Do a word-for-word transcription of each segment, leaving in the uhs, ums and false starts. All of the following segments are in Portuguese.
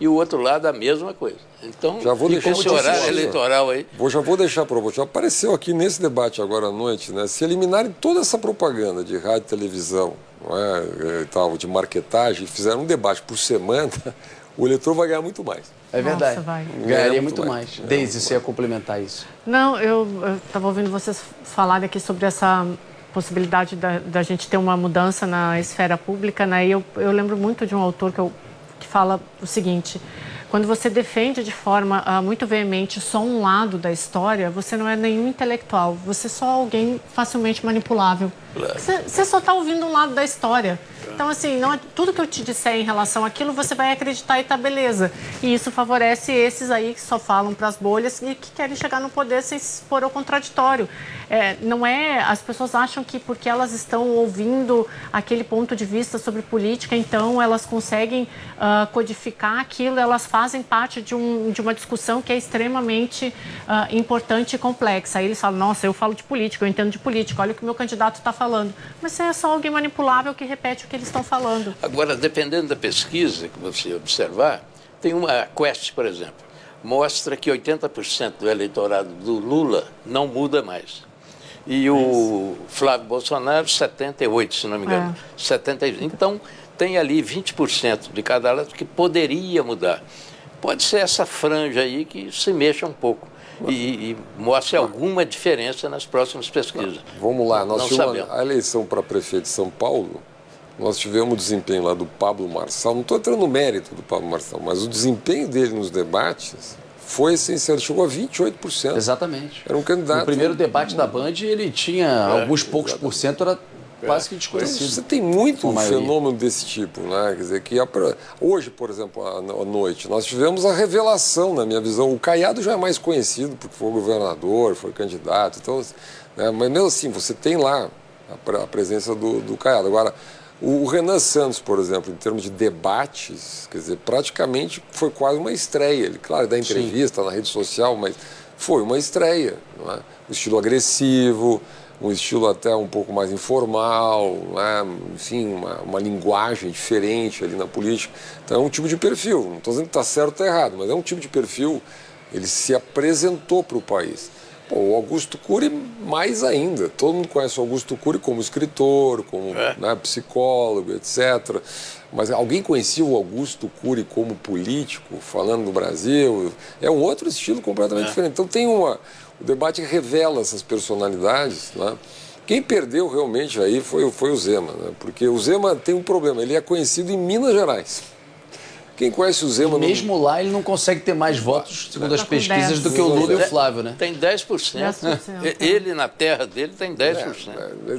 e o outro lado a mesma coisa. Então, já vou deixar esse horário eleitoral aí... Vou, já vou deixar para você. Apareceu aqui nesse debate agora à noite, né? Se eliminarem toda essa propaganda de rádio e televisão, não é, e tal, de marketagem, fizeram um debate por semana, o eleitor vai ganhar muito mais. É verdade. Nossa, vai. Ganharia muito, muito mais. mais. Deise, você ia complementar isso. Não, eu estava ouvindo vocês falarem aqui sobre essa possibilidade da, da gente ter uma mudança na esfera pública, né? E eu, eu lembro muito de um autor que, eu, que fala o seguinte: quando você defende de forma uh, muito veemente só um lado da história, você não é nenhum intelectual, você é só alguém facilmente manipulável. Você, você só está ouvindo um lado da história. Então, assim, não é, tudo que eu te disser em relação àquilo, você vai acreditar e tá beleza. E isso favorece esses aí que só falam para as bolhas e que querem chegar no poder sem se expor ao contraditório. É, não é... As pessoas acham que porque elas estão ouvindo aquele ponto de vista sobre política, então elas conseguem uh, codificar aquilo, elas fazem parte de, um, de uma discussão que é extremamente uh, importante e complexa. Aí eles falam, nossa, eu falo de política, eu entendo de política, olha o que o meu candidato está falando. Mas você é só alguém manipulável que repete o que eles estão falando. Agora, dependendo da pesquisa que você observar, tem uma Quest, por exemplo, mostra que oitenta por cento do eleitorado do Lula não muda mais. E o Flávio Bolsonaro, setenta e oito por cento, se não me engano. É. setenta e oito por cento. Então, tem ali vinte por cento de cada lado que poderia mudar. Pode ser essa franja aí que se mexa um pouco e, e mostre alguma diferença nas próximas pesquisas. Vamos lá, nós não tivemos sabemos. A eleição para prefeito de São Paulo, nós tivemos o desempenho lá do Pablo Marçal, não estou entrando no mérito do Pablo Marçal, mas o desempenho dele nos debates foi essencial, ele chegou a vinte e oito por cento. Exatamente. Era um candidato... No primeiro debate da Band, ele tinha é, alguns poucos exatamente. por cento, era quase que desconhecido. Você tem muito um fenômeno desse tipo, né? Quer dizer, que hoje, por exemplo, à noite, nós tivemos a revelação, na minha visão. O Caiado já é mais conhecido porque foi governador, foi candidato, então, né? Mas mesmo assim, você tem lá a presença do, do Caiado. Agora, o Renan Santos, por exemplo, em termos de debates, quer dizer, praticamente foi quase uma estreia. Ele, claro, dá entrevista Sim. na rede social, mas foi uma estreia, não é? Um estilo agressivo, um estilo até um pouco mais informal, né? Enfim, uma, uma linguagem diferente ali na política. Então é um tipo de perfil, não estou dizendo que está certo ou está errado, mas é um tipo de perfil, ele se apresentou para o país. Pô, o Augusto Cury, mais ainda. Todo mundo conhece o Augusto Cury como escritor, como é. né, psicólogo, etcétera. Mas alguém conhecia o Augusto Cury como político, falando do Brasil? É um outro estilo completamente é. diferente. Então tem uma... O debate revela essas personalidades, né? Quem perdeu realmente aí foi, foi o Zema, né? Porque o Zema tem um problema, ele é conhecido em Minas Gerais. Quem conhece o Zema... E mesmo não... lá ele não consegue ter mais votos, segundo as pesquisas, do que o Lula e o Flávio, né? Tem dez por cento. dez por cento. Ele, na terra dele, tem dez por cento. É, é,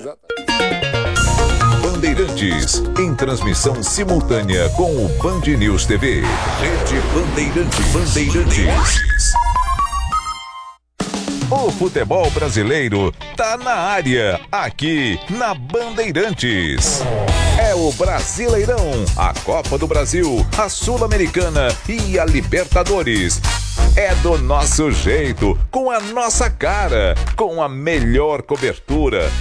exatamente. Bandeirantes, em transmissão simultânea com o Band News T V. Rede Bandeirantes. Bandeirantes. O futebol brasileiro tá na área, aqui na Bandeirantes. É o Brasileirão, a Copa do Brasil, a Sul-Americana e a Libertadores. É do nosso jeito, com a nossa cara, com a melhor cobertura